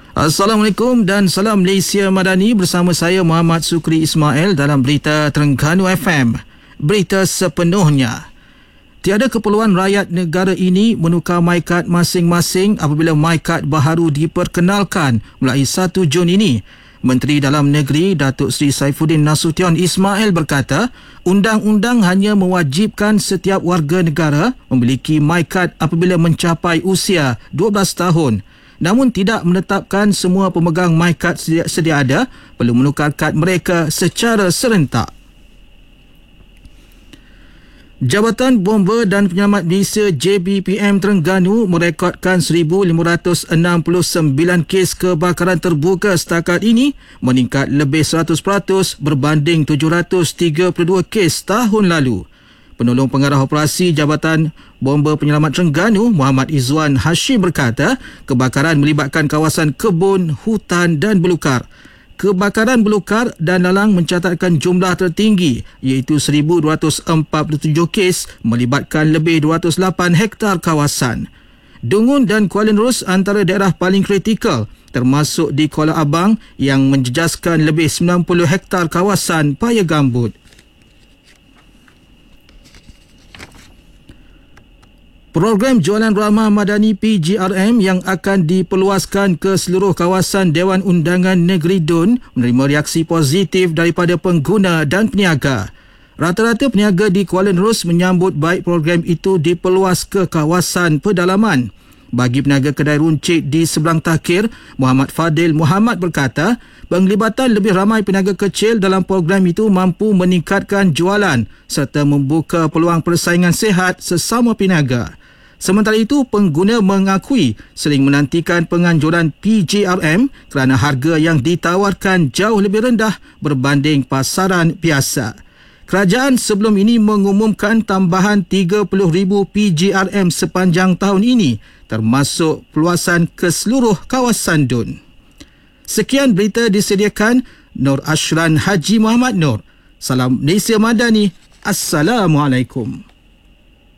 Assalamualaikum dan salam Malaysia Madani, bersama saya Muhammad Sukri Ismail dalam Berita Terengganu FM. Berita sepenuhnya. Tiada keperluan rakyat negara ini menukar MyKad masing-masing apabila MyKad baharu diperkenalkan mulai 1 Jun ini. Menteri Dalam Negeri Datuk Seri Saifuddin Nasution Ismail berkata, undang-undang hanya mewajibkan setiap warga negara memiliki MyKad apabila mencapai usia 12 tahun. Namun tidak menetapkan semua pemegang MyKad sedia ada perlu menukar kad mereka secara serentak. Jabatan Bomba dan Penyelamat Malaysia JBPM Terengganu merekodkan 1,569 kes kebakaran terbuka setakat ini, meningkat lebih 100% berbanding 732 kes tahun lalu. Penolong Pengarah Operasi Jabatan Bomba Penyelamat Terengganu, Muhammad Izzuan Hashim berkata, kebakaran melibatkan kawasan kebun, hutan dan belukar. Kebakaran belukar dan lalang mencatatkan jumlah tertinggi iaitu 1,247 kes melibatkan lebih 208 hektar kawasan. Dungun dan Kuala Nerus antara daerah paling kritikal, termasuk di Kuala Abang yang menjejaskan lebih 90 hektar kawasan paya gambut. Program Jualan Ramah Madani PGRM yang akan diperluaskan ke seluruh kawasan Dewan Undangan Negeri DUN menerima reaksi positif daripada pengguna dan peniaga. Rata-rata peniaga di Kuala Nerus menyambut baik program itu diperluas ke kawasan pedalaman. Bagi peniaga kedai runcit di seberang Takir, Muhammad Fadil Muhammad berkata, penglibatan lebih ramai peniaga kecil dalam program itu mampu meningkatkan jualan serta membuka peluang persaingan sihat sesama peniaga. Sementara itu, pengguna mengakui sering menantikan penganjuran PGRM kerana harga yang ditawarkan jauh lebih rendah berbanding pasaran biasa. Kerajaan sebelum ini mengumumkan tambahan 30,000 PGRM sepanjang tahun ini, termasuk peluasan ke seluruh kawasan DUN. Sekian berita disediakan Nur Ashran Haji Muhammad Nur. Salam Malaysia Madani. Assalamualaikum.